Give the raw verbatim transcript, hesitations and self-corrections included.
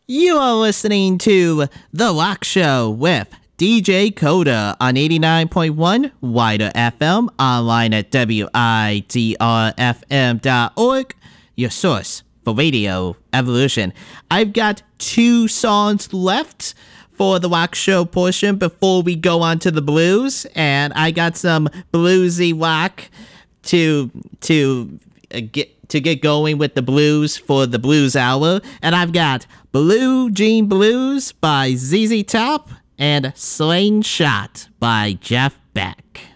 You are listening to The Rock Show with D J Coda on eighty-nine point one Wider F M, online at W I D R F M dot org, your source for Radio Evolution. I've got two songs left for the Rock Show portion before we go on to the blues, and I got some bluesy rock to to uh, get to get going with the blues for the blues hour, and I've got Blue Jean Blues by Z Z Top and Slingshot by Jeff Beck.